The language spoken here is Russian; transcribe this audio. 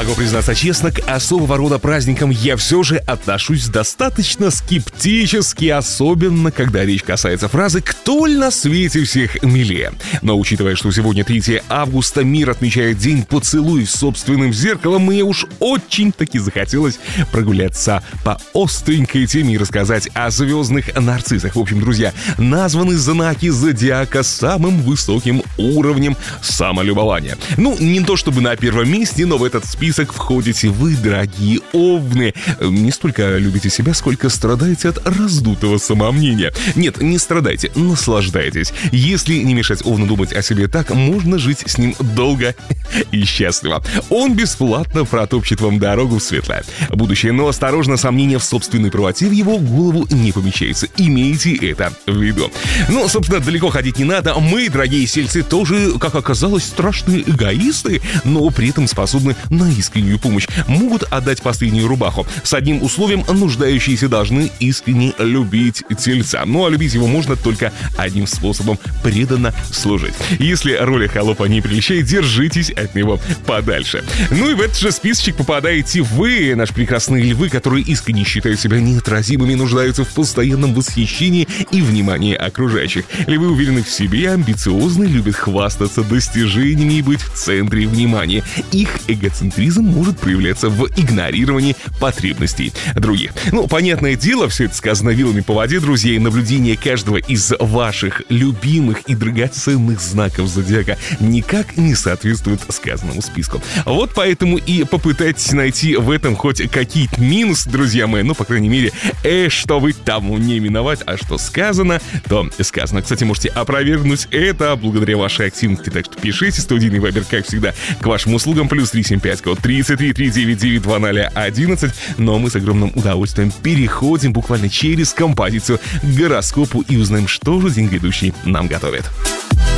Могу признаться честно, к особого рода праздникам я все же отношусь достаточно скептически, особенно когда речь касается фразы «кто ль на свете всех милее?». Но учитывая, что сегодня 3 августа, мир отмечает День поцелуев с собственным зеркалом, мне уж очень-таки захотелось прогуляться по остренькой теме и рассказать о звездных нарциссах. В общем, друзья, названы знаки зодиака с самым высоким уровнем самолюбования. Ну, не то чтобы на первом месте, но в этот список входите вы, дорогие овны. Не столько любите себя, сколько страдаете от раздутого самомнения. Нет, не страдайте, наслаждайтесь. Если не мешать овну думать о себе так, можно жить с ним долго и счастливо. Он бесплатно протопчет вам дорогу в светлое будущее. Но осторожно, сомнения в собственной правоте в его голову не помещаются. Имейте это в виду. Ну, собственно, далеко ходить не надо. Мы, дорогие сельцы, тоже, как оказалось, страшные эгоисты, но при этом способны на искреннюю помощь. Могут отдать последнюю рубаху. С одним условием: нуждающиеся должны искренне любить тельца. Ну, а любить его можно только одним способом — преданно служить. Если роли холопа не прельщает, держитесь от него подальше. Ну и в этот же списочек попадаете вы, наши прекрасные львы, которые искренне считают себя неотразимыми, нуждаются в постоянном восхищении и внимании окружающих. Львы уверены в себе, амбициозны, любят хвастаться достижениями и быть в центре внимания. Их эгоцентризм может проявляться в игнорировании потребностей других. Ну, понятное дело, все это сказано вилами по воде, друзья, и наблюдение каждого из ваших любимых и драгоценных знаков зодиака никак не соответствует сказанному списку. Вот поэтому и попытайтесь найти в этом хоть какие-то минусы, друзья мои. Ну, по крайней мере, что вы тому не миновать, а что сказано, то сказано. Кстати, можете опровергнуть это благодаря вашей активности, так что пишите. Студийный вайбер, как всегда, к вашим услугам. Плюс 375, код 33 399 2011. Но мы с огромным удовольствием переходим буквально через композицию к гороскопу и узнаем, что же день грядущий нам готовит.